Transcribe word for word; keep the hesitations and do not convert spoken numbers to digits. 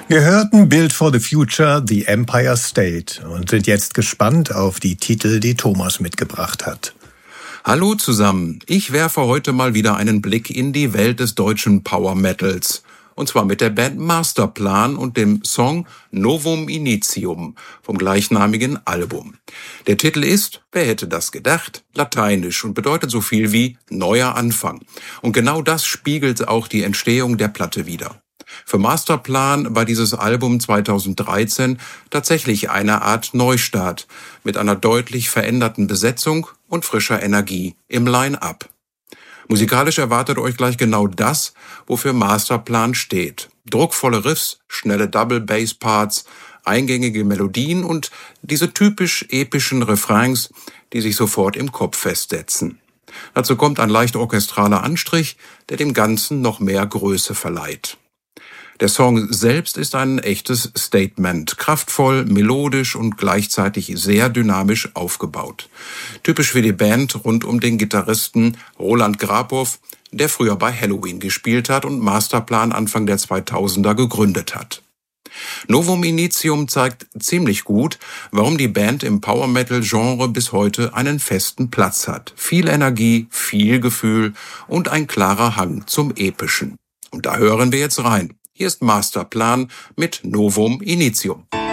Wir hörten Build for the Future, The Empire State und sind jetzt gespannt auf die Titel, die Thomas mitgebracht hat. Hallo zusammen, ich werfe heute mal wieder einen Blick in die Welt des deutschen Power Metals. Und zwar mit der Band Masterplan und dem Song Novum Initium vom gleichnamigen Album. Der Titel ist, wer hätte das gedacht, lateinisch und bedeutet so viel wie neuer Anfang. Und genau das spiegelt auch die Entstehung der Platte wider. Für Masterplan war dieses Album zweitausenddreizehn tatsächlich eine Art Neustart mit einer deutlich veränderten Besetzung und frischer Energie im Line-Up. Musikalisch erwartet euch gleich genau das, wofür Masterplan steht. Druckvolle Riffs, schnelle Double-Bass-Parts, eingängige Melodien und diese typisch epischen Refrains, die sich sofort im Kopf festsetzen. Dazu kommt ein leicht orchestraler Anstrich, der dem Ganzen noch mehr Größe verleiht. Der Song selbst ist ein echtes Statement, kraftvoll, melodisch und gleichzeitig sehr dynamisch aufgebaut. Typisch für die Band rund um den Gitarristen Roland Grapow, der früher bei Helloween gespielt hat und Masterplan Anfang der zweitausender gegründet hat. Novum Initium zeigt ziemlich gut, warum die Band im Power-Metal-Genre bis heute einen festen Platz hat. Viel Energie, viel Gefühl und ein klarer Hang zum Epischen. Und da hören wir jetzt rein. Hier ist Masterplan mit Novum Initium.